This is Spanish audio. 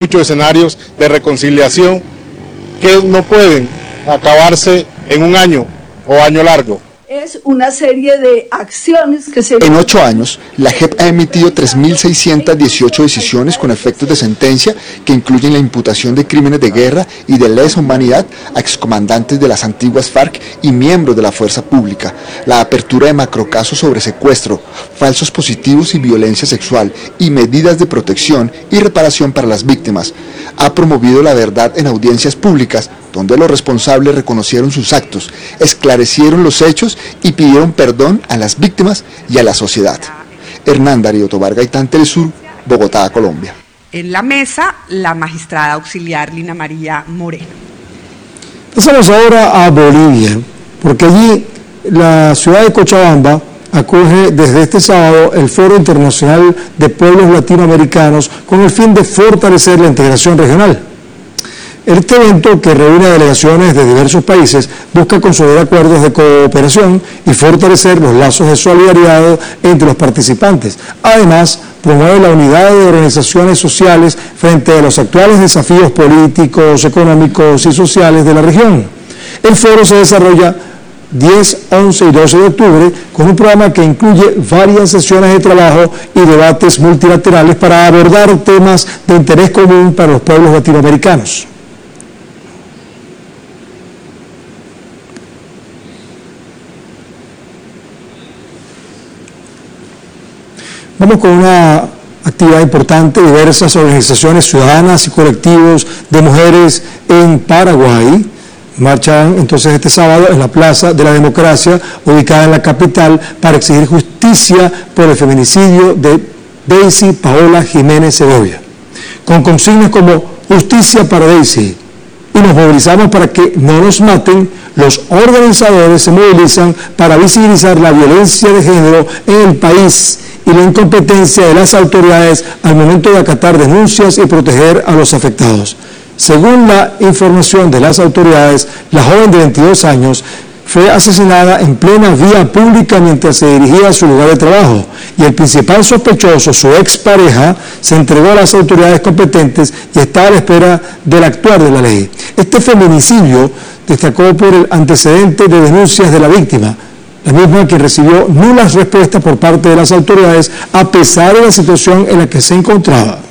muchos escenarios de reconciliación que no pueden acabarse en un año o año largo. Es una serie de acciones que se... En 8 años, la JEP ha emitido 3.618 decisiones con efectos de sentencia que incluyen la imputación de crímenes de guerra y de lesa humanidad a excomandantes de las antiguas FARC y miembros de la fuerza pública, la apertura de macrocasos sobre secuestro, falsos positivos y violencia sexual y medidas de protección y reparación para las víctimas. Ha promovido la verdad en audiencias públicas, donde los responsables reconocieron sus actos, esclarecieron los hechos y pidieron perdón a las víctimas y a la sociedad. Hernán Darío Tobar Gaitán, Telesur, Bogotá, Colombia. En la mesa, la magistrada auxiliar Lina María Moreno. Pasamos ahora a Bolivia, porque allí la ciudad de Cochabamba acoge desde este sábado el Foro Internacional de Pueblos Latinoamericanos con el fin de fortalecer la integración regional. Este evento, que reúne a delegaciones de diversos países, busca consolidar acuerdos de cooperación y fortalecer los lazos de solidaridad entre los participantes. Además, promueve la unidad de organizaciones sociales frente a los actuales desafíos políticos, económicos y sociales de la región. El foro se desarrolla 10, 11 y 12 de octubre con un programa que incluye varias sesiones de trabajo y debates multilaterales para abordar temas de interés común para los pueblos latinoamericanos. Vamos con una actividad importante. Diversas organizaciones ciudadanas y colectivos de mujeres en Paraguay marchan entonces este sábado en la Plaza de la Democracia, ubicada en la capital, para exigir justicia por el feminicidio de Daisy Paola Jiménez Segovia, con consignas como justicia para Daisy y nos movilizamos para que no nos maten. Los organizadores se movilizan para visibilizar la violencia de género en el país y la incompetencia de las autoridades al momento de acatar denuncias y proteger a los afectados. Según la información de las autoridades, la joven de 22 años fue asesinada en plena vía pública mientras se dirigía a su lugar de trabajo y el principal sospechoso, su expareja, se entregó a las autoridades competentes y está a la espera del actuar de la ley. Este feminicidio destacó por el antecedente de denuncias de la víctima, la misma que recibió nulas respuestas por parte de las autoridades a pesar de la situación en la que se encontraba.